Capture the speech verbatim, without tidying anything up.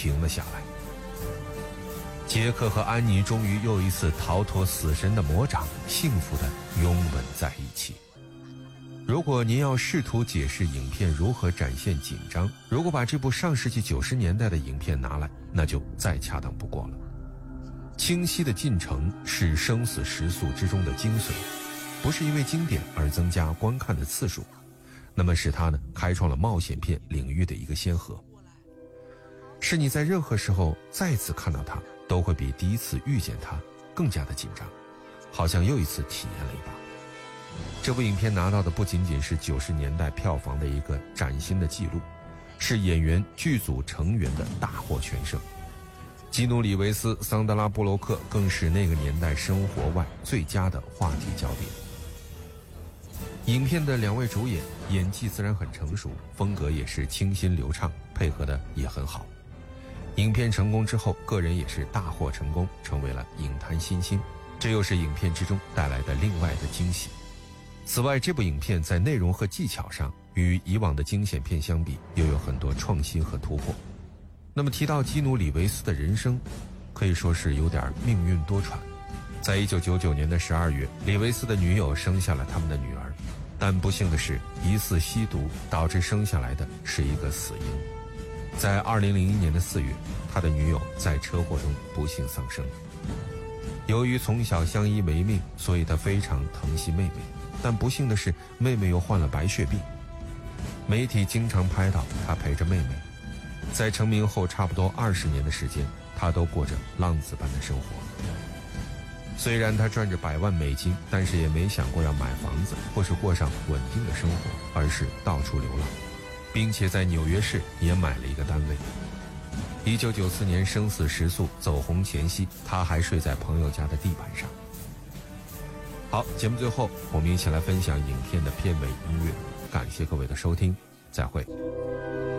停了下来。杰克和安妮终于又一次逃脱死神的魔掌，幸福地拥吻在一起。如果您要试图解释影片如何展现紧张，如果把这部上世纪九十年代的影片拿来，那就再恰当不过了。清晰的进程是生死时速之中的精髓，不是因为经典而增加观看的次数，那么是它呢开创了冒险片领域的一个先河，是你在任何时候再次看到它都会比第一次遇见它更加的紧张，好像又一次体验了一把。这部影片拿到的不仅仅是九十年代票房的一个崭新的记录，是演员剧组成员的大获全胜。基努里维斯、桑德拉布洛克更是那个年代生活外最佳的话题焦点。影片的两位主演演技自然很成熟，风格也是清新流畅，配合的也很好。影片成功之后，个人也是大获成功，成为了影坛新星，这又是影片之中带来的另外的惊喜。此外，这部影片在内容和技巧上与以往的惊险片相比，又有很多创新和突破。那么提到基努里维斯的人生，可以说是有点命运多舛。在一九九九年的十二月，李维斯的女友生下了他们的女儿，但不幸的是，疑似吸毒导致生下来的是一个死婴。在二零零一年的四月，他的女友在车祸中不幸丧生。由于从小相依为命，所以他非常疼惜妹妹，但不幸的是，妹妹又患了白血病。媒体经常拍到他陪着妹妹，在成名后差不多二十年的时间，他都过着浪子般的生活。虽然他赚着百万美金，但是也没想过要买房子或是过上稳定的生活，而是到处流浪，并且在纽约市也买了一个单位。一九九四年生死时速走红前夕，他还睡在朋友家的地板上。好，节目最后我们一起来分享影片的片尾音乐，感谢各位的收听，再会。